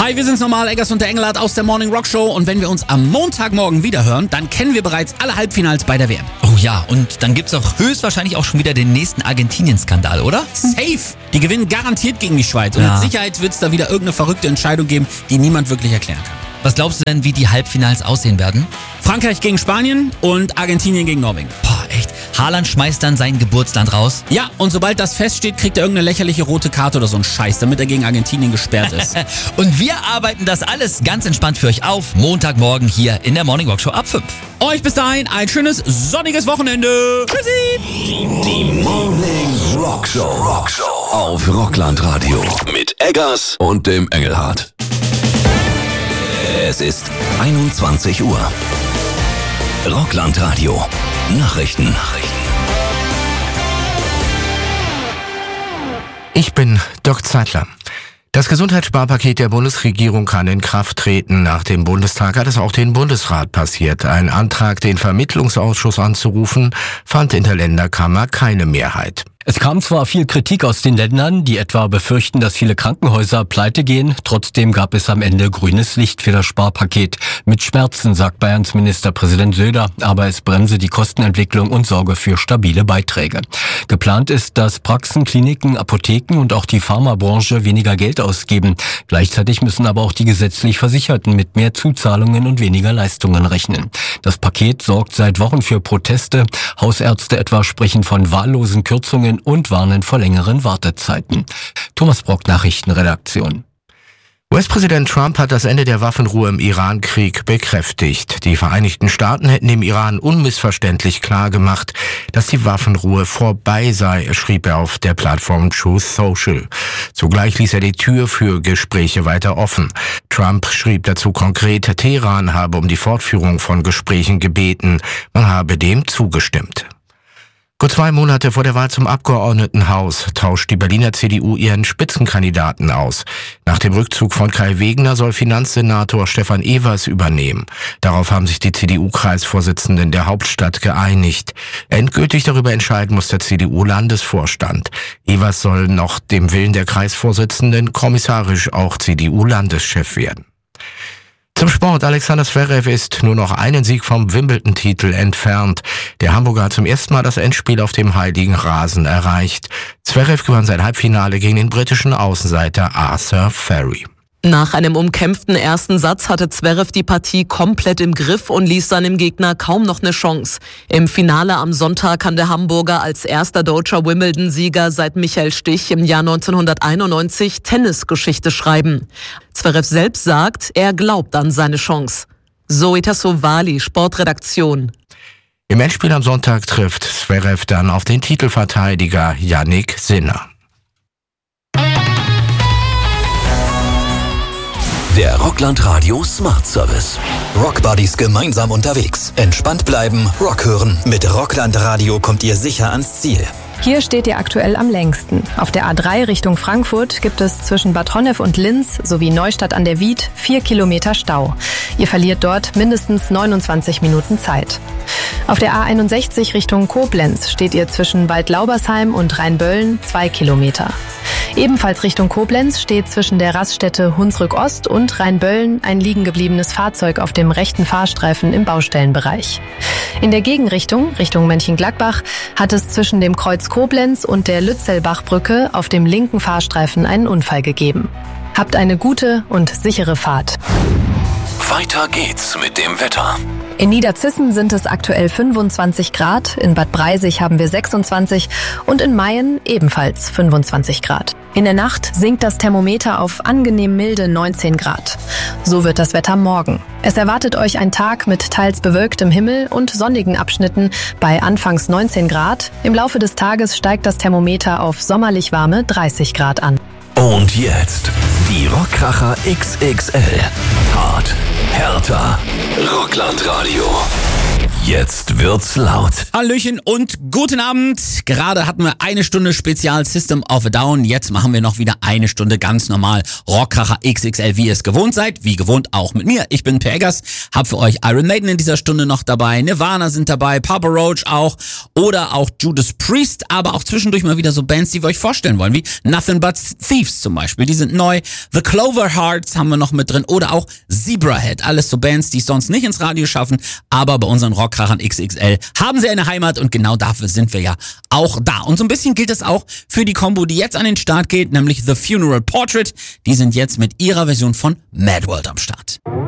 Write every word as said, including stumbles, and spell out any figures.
Hi, wir sind's nochmal, Eggers und der Engelhardt aus der Morning Rock Show. Und wenn wir uns am Montagmorgen wiederhören, dann kennen wir bereits alle Halbfinals bei der W M. Oh ja, und dann gibt's auch höchstwahrscheinlich auch schon wieder den nächsten Argentinien-Skandal, oder? Safe! Die gewinnen garantiert gegen die Schweiz. Und Ja. mit Sicherheit wird's da wieder irgendeine verrückte Entscheidung geben, die niemand wirklich erklären kann. Was glaubst du denn, wie die Halbfinals aussehen werden? Frankreich gegen Spanien und Argentinien gegen Norwegen. Boah, echt. Haaland schmeißt dann sein Geburtsland raus. Ja, und sobald das feststeht, kriegt er irgendeine lächerliche rote Karte oder so einen Scheiß, damit er gegen Argentinien gesperrt ist. Und wir arbeiten das alles ganz entspannt für euch auf. Montagmorgen hier in der Morning Rock Show ab fünf. Euch bis dahin ein schönes sonniges Wochenende. Tschüssi! Die Morning Rock Show. Rock Show auf Rockland Radio mit Eggers und dem Engelhardt. Es ist einundzwanzig Uhr. Rockland Radio. Nachrichten. Nachrichten. Ich bin Doc Zeitler. Das Gesundheitssparpaket der Bundesregierung kann in Kraft treten. Nach dem Bundestag hat es auch den Bundesrat passiert. Ein Antrag, den Vermittlungsausschuss anzurufen, fand in der Länderkammer keine Mehrheit. Es kam zwar viel Kritik aus den Ländern, die etwa befürchten, dass viele Krankenhäuser pleite gehen. Trotzdem gab es am Ende grünes Licht für das Sparpaket. Mit Schmerzen, sagt Bayerns Ministerpräsident Söder, aber es bremse die Kostenentwicklung und sorge für stabile Beiträge. Geplant ist, dass Praxen, Kliniken, Apotheken und auch die Pharmabranche weniger Geld ausgeben. Gleichzeitig müssen aber auch die gesetzlich Versicherten mit mehr Zuzahlungen und weniger Leistungen rechnen. Das Paket sorgt seit Wochen für Proteste. Hausärzte etwa sprechen von wahllosen Kürzungen und warnen vor längeren Wartezeiten. Thomas Brock, Nachrichtenredaktion. U S-Präsident Trump hat das Ende der Waffenruhe im Iran-Krieg bekräftigt. Die Vereinigten Staaten hätten dem Iran unmissverständlich klargemacht, dass die Waffenruhe vorbei sei, schrieb er auf der Plattform Truth Social. Zugleich ließ er die Tür für Gespräche weiter offen. Trump schrieb dazu konkret, Teheran habe um die Fortführung von Gesprächen gebeten. Man habe dem zugestimmt. Gut zwei Monate vor der Wahl zum Abgeordnetenhaus tauscht die Berliner C D U ihren Spitzenkandidaten aus. Nach dem Rückzug von Kai Wegner soll Finanzsenator Stefan Evers übernehmen. Darauf haben sich die C D U-Kreisvorsitzenden der Hauptstadt geeinigt. Endgültig darüber entscheiden muss der C D U-Landesvorstand. Evers soll nach dem Willen der Kreisvorsitzenden kommissarisch auch C D U-Landeschef werden. Zum Sport. Alexander Zverev ist nur noch einen Sieg vom Wimbledon-Titel entfernt. Der Hamburger hat zum ersten Mal das Endspiel auf dem heiligen Rasen erreicht. Zverev gewann sein Halbfinale gegen den britischen Außenseiter Arthur Ferry. Nach einem umkämpften ersten Satz hatte Zverev die Partie komplett im Griff und ließ seinem Gegner kaum noch eine Chance. Im Finale am Sonntag kann der Hamburger als erster deutscher Wimbledon-Sieger seit Michael Stich im Jahr neunzehnhunderteinundneunzig Tennisgeschichte schreiben. Zverev selbst sagt, er glaubt an seine Chance. Zoe Tassovali, Sportredaktion. Im Endspiel am Sonntag trifft Zverev dann auf den Titelverteidiger Jannik Sinner. Der Rockland Radio Smart Service. Rockbuddies gemeinsam unterwegs. Entspannt bleiben, Rock hören. Mit Rockland Radio kommt ihr sicher ans Ziel. Hier steht ihr aktuell am längsten. Auf der A drei Richtung Frankfurt gibt es zwischen Bad Honnef und Linz sowie Neustadt an der Wied vier Kilometer Stau. Ihr verliert dort mindestens neunundzwanzig Minuten Zeit. Auf der A einundsechzig Richtung Koblenz steht ihr zwischen Waldlaubersheim und Rheinböllen zwei Kilometer. Ebenfalls Richtung Koblenz steht zwischen der Raststätte Hunsrück Ost und Rheinböllen ein liegen gebliebenes Fahrzeug auf dem rechten Fahrstreifen im Baustellenbereich. In der Gegenrichtung, Richtung Mönchengladbach, hat es zwischen dem Kreuz Koblenz und der Lützelbachbrücke auf dem linken Fahrstreifen einen Unfall gegeben. Habt eine gute und sichere Fahrt. Weiter geht's mit dem Wetter. In Niederzissen sind es aktuell fünfundzwanzig Grad, in Bad Breisig haben wir sechsundzwanzig und in Mayen ebenfalls fünfundzwanzig Grad. In der Nacht sinkt das Thermometer auf angenehm milde neunzehn Grad. So wird das Wetter morgen. Es erwartet euch ein Tag mit teils bewölktem Himmel und sonnigen Abschnitten bei anfangs neunzehn Grad. Im Laufe des Tages steigt das Thermometer auf sommerlich warme dreißig Grad an. Und jetzt die Rockkracher X X L. Hart, härter, Rockland Radio. Jetzt wird's laut. Hallöchen und guten Abend. Gerade hatten wir eine Stunde Spezial System of a Down. Jetzt machen wir noch wieder eine Stunde ganz normal Rockkracher X X L, wie ihr es gewohnt seid. Wie gewohnt auch mit mir. Ich bin Per Eggers. Hab für euch Iron Maiden in dieser Stunde noch dabei. Nirvana sind dabei. Papa Roach auch. Oder auch Judas Priest. Aber auch zwischendurch mal wieder so Bands, die wir euch vorstellen wollen. Wie Nothing But Thieves zum Beispiel. Die sind neu. The Clover Hearts haben wir noch mit drin. Oder auch Zebrahead. Alles so Bands, die es sonst nicht ins Radio schaffen. Aber bei unseren Rock Krachern X X L haben sie eine Heimat und genau dafür sind wir ja auch da. Und so ein bisschen gilt es auch für die Combo, die jetzt an den Start geht, nämlich The Funeral Portrait. Die sind jetzt mit ihrer Version von Mad World am Start.